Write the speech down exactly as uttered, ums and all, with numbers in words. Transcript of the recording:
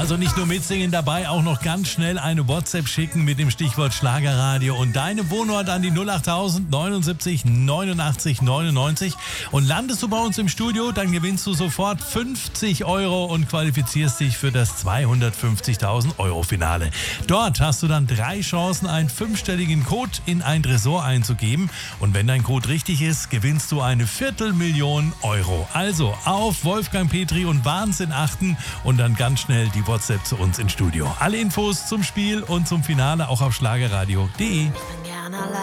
Also nicht nur mitsingen dabei, auch noch ganz schnell eine WhatsApp schicken mit dem Stichwort Schlagerradio und deine Wohnort an die null achttausend neunundsiebzig neunundachtzig neunundneunzig. Und landest du bei uns im Studio, dann gewinnst du sofort fünfzig Euro und qualifizierst dich für das zweihundertfünfzigtausend Euro Finale. Dort hast du dann drei Chancen, einen fünfstelligen Code in ein Tresor einzugeben. Und wenn dein Code richtig ist, gewinnst du eine Viertelmillion Euro. Also auf Wolfgang Petri und Wahnsinn achten und dann ganz schnell die WhatsApp zu uns ins Studio. Alle Infos zum Spiel und zum Finale auch auf schlagerradio punkt de.